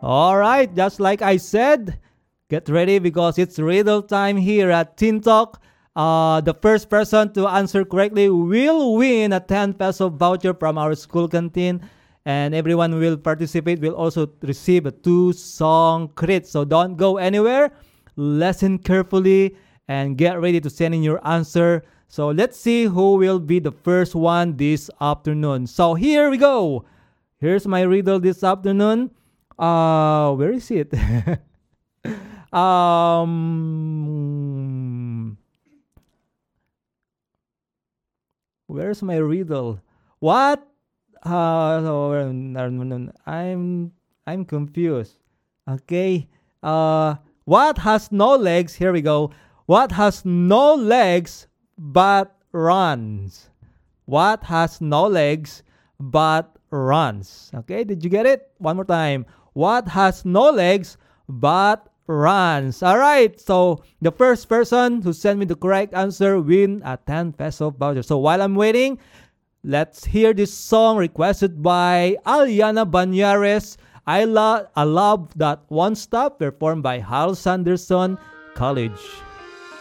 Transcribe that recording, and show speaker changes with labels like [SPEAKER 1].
[SPEAKER 1] All right, just like I said, get ready because it's riddle time here at Teen Talk. The first person to answer correctly will win a 10 peso voucher from our school canteen. And everyone will participate will also receive a 2-song crit. So don't go anywhere. Listen carefully and get ready to send in your answer. So let's see who will be the first one this afternoon. So here we go. Here's my riddle this afternoon. Where is it? um, where's my riddle? What? I'm confused. Okay. What has no legs? Here we go. What has no legs but runs? What has no legs but runs? Okay, did you get it? One more time. What has no legs but runs? All right. So the first person who sent me the correct answer win a 10 peso voucher. So while I'm waiting, let's hear this song requested by Aliana Banyares. I love that one stop performed by Hal Sanderson College.